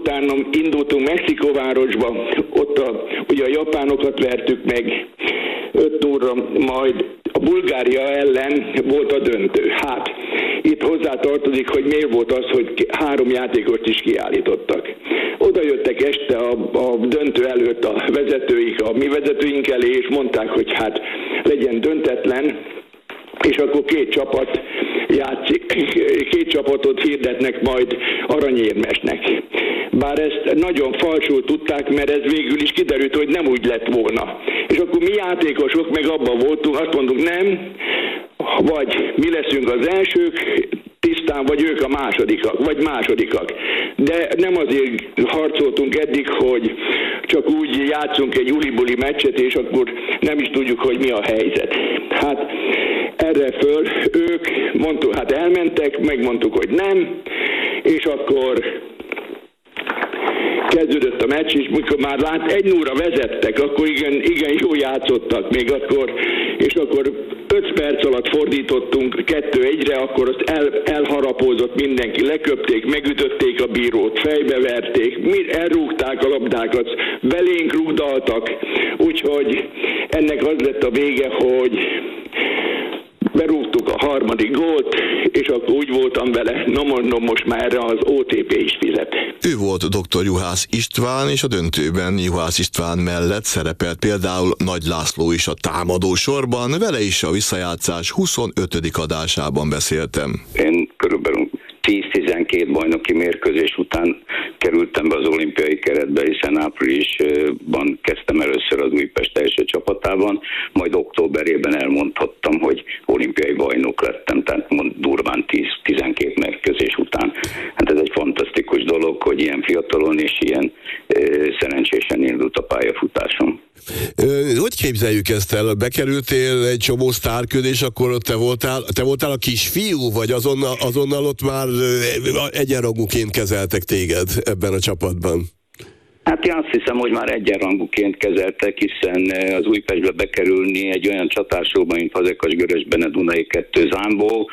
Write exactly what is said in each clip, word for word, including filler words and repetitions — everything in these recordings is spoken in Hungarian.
utána indultunk Mexikóvárosba, ott a, ugye a japánokat vertük meg öt nullra, majd a Bulgária ellen volt a döntő. Hát, itt hozzátartozik, hogy miért volt az, hogy három játékost is kiállítottak. Oda jöttek este a, a döntő előtt a vezetőik, a mi vezetőink elé, és mondták, hogy hát legyen döntetlen, és akkor két csapat játszik, két csapatot hirdetnek majd aranyérmesnek. Bár ezt nagyon falsul tudták, mert ez végül is kiderült, hogy nem úgy lett volna. És akkor mi játékosok meg abban voltunk, azt mondtuk nem, vagy mi leszünk az elsők, tisztán, vagy ők a másodikak, vagy másodikak. De nem azért harcoltunk eddig, hogy csak úgy játszunk egy uli-buli meccset, és akkor nem is tudjuk, hogy mi a helyzet. Hát erre föl ők, mondtuk, hát elmentek, megmondtuk, hogy nem, és akkor kezdődött a meccs, és mikor már lát, egy nullra vezettek, akkor igen, igen jó játszottak még akkor, és akkor öt perc alatt fordítottunk kettő egyre, akkor azt el, elharapózott mindenki, leköpték, megütötték a bírót, fejbeverték, elrúgták a labdákat, belénk rúgdaltak, úgyhogy ennek az lett a vége, hogy berúgtuk a harmadik gólt, és akkor úgy voltam vele, na mondom, most már erre az o té pé is fizet. Ő volt doktor Juhász István, és a döntőben Juhász István mellett szerepelt például Nagy László is a támadó sorban, vele is a visszajátszás huszonötödik adásában beszéltem. Én körülbelül tíz-tizenkét bajnoki mérkőzés után kerültem be az olimpiai keretbe, hiszen áprilisban kezdtem először az Újpest első csapatában, majd októberében elmondhattam, hogy olimpiai bajnok lettem, tehát durván tíz-tizenkét mérkőzés után. Hát ez egy fantasztikus dolog, hogy ilyen fiatalon és ilyen ö, szerencsésen indult a pályafutásom. Hogy képzeljük ezt el? Bekerültél egy csomó sztárköd, és akkor ott te voltál, te voltál a kisfiú, vagy azonnal, azonnal ott már egyenrangúként kezeltek téged ebben a csapatban? Hát én azt hiszem, hogy már egyenrangúként kezeltek, hiszen az Újpestbe bekerülni egy olyan csatársóba, mint Fazekas Görösbene, Dunai kettő Zámbó,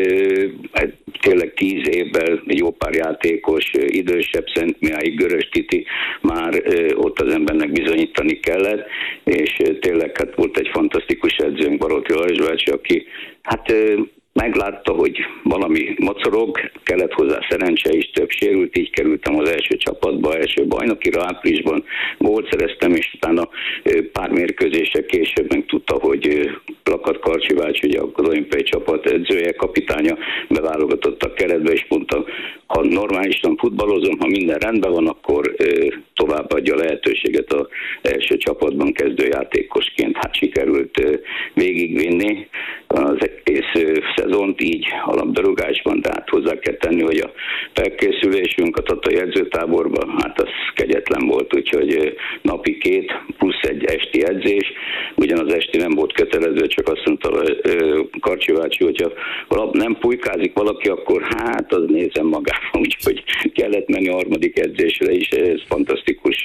tényleg tíz évvel jó pár játékos, idősebb Szentmiályi, Görös Titi, már ott az embernek bizonyítani kellett, és tényleg hát volt egy fantasztikus edzőnk, Baróti Lajos bácsi, aki hát meglátta, hogy valami mocorog, kellett hozzá szerencse is, több sérült, így kerültem az első csapatba, első bajnokira, áprilisban gólt szereztem, és utána pár mérkőzések később meg tudta, hogy Lakat Karcsivács, ugye az olimpiai csapat edzője, kapitánya beválogatott a keretbe, és mondta, ha normálisan futballozom, ha minden rendben van, akkor továbbadja a lehetőséget az első csapatban kezdőjátékosként. Hát sikerült végigvinni az egész szezont így a labdarúgásban, de hát hozzá kell tenni, hogy a felkészülésünk a Tatai edzőtáborban, hát az kegyetlen volt, úgyhogy napi két plusz egy esti edzés, ugyanaz esti nem volt kötelező, csak azt mondta Karcsivácsi, hogyha lab nem pulykázik valaki, akkor hát az nézem magában, úgyhogy kellett menni a harmadik edzésre is, ez fantasztikus,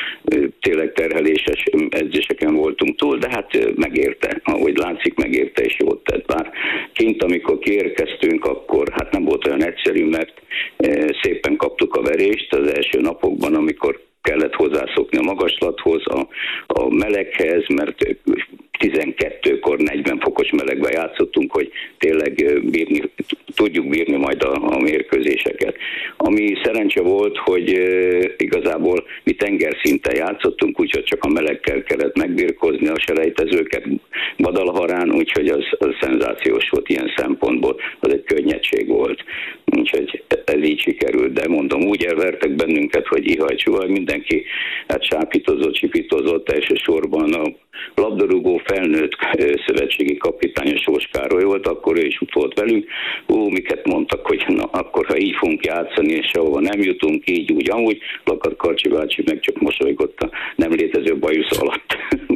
tényleg terheléses edzéseken voltunk túl, de hát megérte, ahogy látszik, megérte és jót tett. Bár kint, amikor kiérkeztünk, akkor hát nem volt olyan egyszerű, mert szépen kaptuk a verést az első napokban, amikor kellett hozzászokni a magaslathoz, a, a meleghez, mert tizenkettőkor negyven fokos melegben játszottunk, hogy tényleg bírni, tudjuk bírni majd a, a mérkőzéseket. Ami szerencse volt, hogy e, igazából mi tengerszinten játszottunk, úgyhogy csak a melegkel kellett megbirkózni a selejtezőket Badalharán, úgyhogy az, az szenzációs volt ilyen szempontból, az egy könnyedség volt. Úgyhogy ez így sikerült, de mondom, úgy elvertek bennünket, hogy ihaj-csuhaj, mindenki hát sápítozott, csipítozott, elsősorban a labdarúgó felnőtt szövetségi kapitány Sós Károly volt, akkor ő is ott volt velünk. Ú, miket mondtak, hogy na, akkor ha így fogunk játszani, és ahova nem jutunk, így úgy, amúgy, Lakat Karcsi bácsi meg csak mosolygott a nem létező bajusz alatt.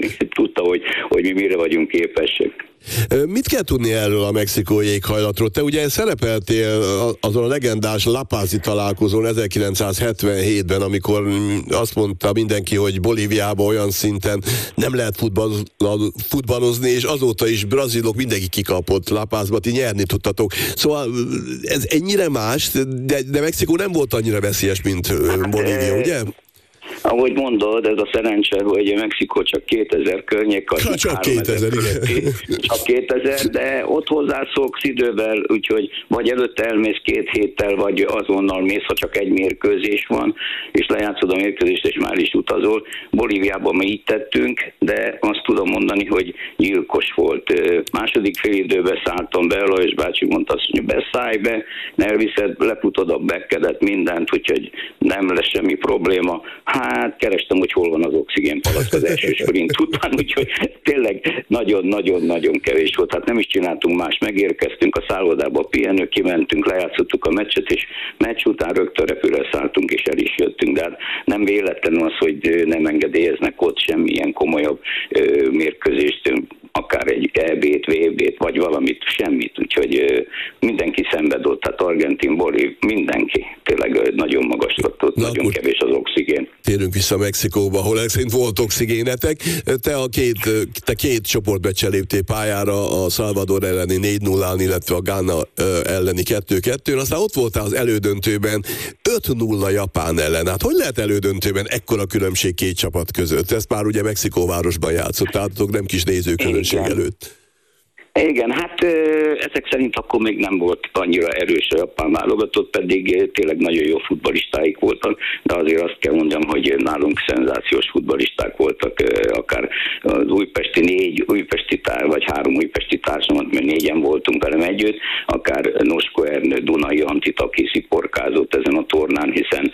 tudta, hogy, hogy mi mire vagyunk képesek. Mit kell tudni erről a mexikói éghajlatról? Te ugye szerepeltél azon a legendás La Paz-i találkozón ezerkilencszázhetvenhétben, amikor azt mondta mindenki, hogy Bolíviában olyan szinten nem lehet futballozni, és azóta is brazilok mindenki kikapott La Pazba, ti nyerni tudtatok. Szóval ez ennyire más, de, de Mexikó nem volt annyira veszélyes, mint Bolívia, ugye? Ahogy mondod, ez a szerencse, hogy Mexikó csak kétezer környék. Csak kétezer, igen. Csak kétezer, de ott hozzászoksz idővel, úgyhogy vagy előtte elmész két héttel, vagy azonnal mész, ha csak egy mérkőzés van, és lejátszod a mérkőzést, és már is utazol. Bolíviában mi így tettünk, de azt tudom mondani, hogy gyilkos volt. Második fél időben szálltam be, Lajos bácsi mondta azt, hogy beszállj be, ne elviszed, leputod a bekkedet, mindent, úgyhogy nem lesz semmi probléma. Hát kerestem, hogy hol van az oxigénpalack az első sprint után, úgyhogy tényleg nagyon-nagyon-nagyon kevés volt. Hát nem is csináltunk más, megérkeztünk a szállodába, a pihenő, kimentünk, lejátszottuk a meccset, és meccs után rögtön repülőre szálltunk, és el is jöttünk. De hát nem véletlenül az, hogy nem engedélyeznek ott semmilyen komolyabb ö, mérkőzést, akár egy é bét, vé bét, vagy valamit, semmit. Úgyhogy ö, mindenki szenvedott, tehát Argentin, Bolív, mindenki. Tényleg nagyon magas lett ott, nagyon akkor kevés az oxigén. Térünk vissza Mexikóba, ahol szerint volt oxigénetek. Te a két, te két csoportmeccsen léptél pályára, a Salvador elleni négy nullán, illetve a Ghana elleni kettő kettőn, aztán ott voltál az elődöntőben öt nulla Japán ellen. Hát hogy lehet elődöntőben ekkora különbség két csapat között? Ezt már ugye Mexikóvárosban játszottátok, nem kis nézőközönség előtt. Igen, hát ezek szerint akkor még nem volt annyira erős a japán válogatott, pedig tényleg nagyon jó futballistáik voltak, de azért azt kell mondjam, hogy nálunk szenzációs futballisták voltak, akár az újpesti négy újpesti tár, vagy három újpesti társamat, mert négyen voltunk velem együtt, akár Nosko Ernő, Dunai Antit, aki sziporkázott ezen a tornán, hiszen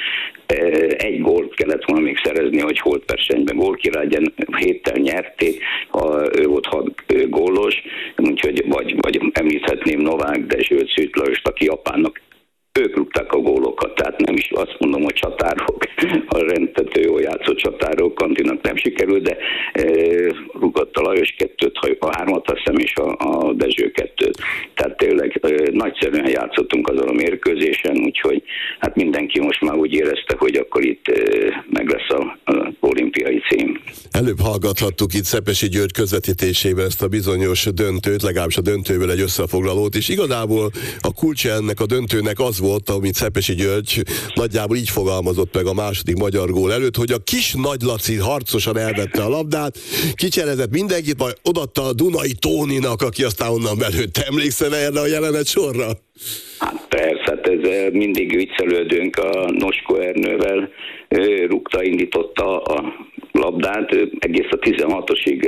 egy gólt kellett volna még szerezni, hogy holtversenyben gólkirály héttel nyerték, ha ő volt hat gólos, úgyhogy vagy, vagy említhetném Novák Dezsőt, Szűt Lajost, aki Japánnak, ők rúgták a gólokat, tehát nem is azt mondom, hogy csatárok, a rendtető jól játszott csatárok, Kantinak nem sikerült, de e, rúgott a Lajos kettőt, a hármat azt hiszem, és a, a Dezső kettőt. Tehát tényleg e, nagyszerűen játszottunk azon a mérkőzésen, úgyhogy hát mindenki most már úgy érezte, hogy akkor itt e, meg lesz a, a olimpiai cím. Előbb hallgathattuk itt Szepesi György közvetítésében ezt a bizonyos döntőt, legalábbis a döntőből egy összefoglalót, és igazából a kulcsa ennek a döntőnek az volt, amit Szepesi György nagyjából így fogalmazott meg a második magyar gól előtt, hogy a kis Nagy Laci harcosan elvette a labdát, kicserezett mindenkit, majd odaadta a Dunai Tóninak, aki aztán onnan belőtt. Te emlékszel erre a jelenet sorra? Hát persze, hát ez mindig viccelődünk a Nosko Ernővel, ő rúgta, indította a labdát, egész a tizenhatosig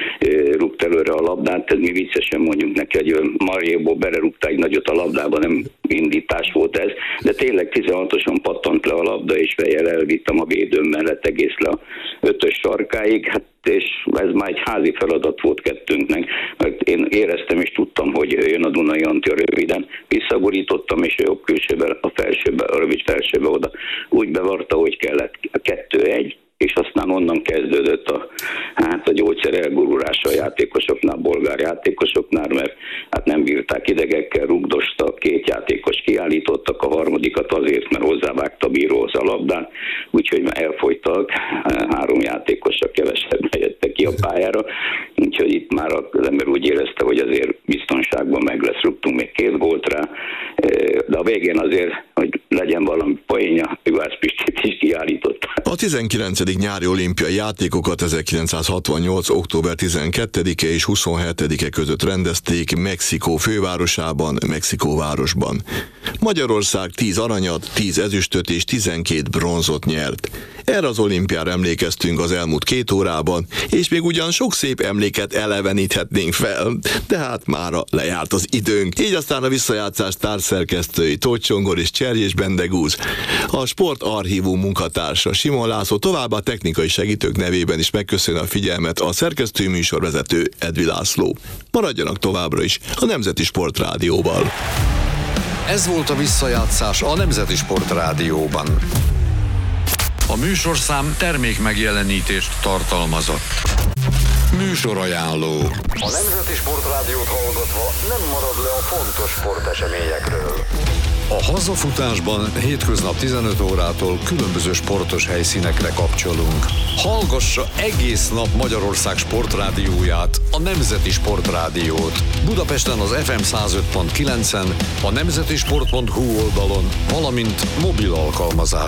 rúgt előre a labdát, ez mi viccesen mondjuk neki, hogy Marjéból belerúgta egy nagyot a labdába, nem indítás volt ez, de tényleg tizenhatoson pattant le a labda, és fejjel elvittem a védőm mellett egész le a ötös sarkáig, hát és ez már egy házi feladat volt kettőnknek, mert én éreztem és tudtam, hogy jön a Dunai Anti röviden, visszagurítottam, és a jobb külsőbe, a felsőbe, a rövid felsőbe oda úgy bevarta, hogy kellett a kettő egy, és aztán onnan kezdődött a, hát a gyógyszer elgurulása a játékosoknál, bolgár játékosoknál, mert hát nem bírták idegekkel, rugdostak, két játékos kiállítottak, a harmadikat azért, mert hozzávágta a bíróhoz a labdát, úgyhogy már elfogytak, három játékosra kevesebb jöttek ki a pályára, úgyhogy itt már az ember úgy érezte, hogy azért biztonságban meg lesz, rúgtunk még két gólt rá, de a végén azért, hogy legyen valami poénja, Juhász Pistit is kiállították. A tizenkilencedik nyári olimpiai játékokat ezerkilencszázhatvannyolc. október tizenkettedike és huszonhetedike között rendezték Mexikó fővárosában, Mexikóvárosban. Magyarország tíz aranyat, tíz ezüstöt és tizenkét bronzot nyert. Erre az olimpiára emlékeztünk az elmúlt két órában, és még ugyan sok szép emléket eleveníthetnénk fel, de hát mára lejárt az időnk. Így aztán a visszajátszás társszerkesztői Tóth Csongor és Cserjés Bendegúz, a Sportarchívum munkatársa Simon László, továbbá technikai segítők nevében is megköszönöm a figyelmet a szerkesztő műsorvezető Edvi László. Maradjanak továbbra is a Nemzeti Sportrádióval. Ez volt a visszajátszás a Nemzeti Sportrádióban. A műsorszám termék megjelenítést tartalmazott. Műsorajánló. A Nemzeti Sportrádiót hallgatva nem marad le a fontos sporteseményekről. A hazafutásban hétköznap tizenöt órától különböző sportos helyszínekre kapcsolunk. Hallgassa egész nap Magyarország sportrádióját, a Nemzeti Sportrádiót. Budapesten az ef em száz öt pont kilencen, a nemzetisport pont hu oldalon, valamint mobil alkalmazás.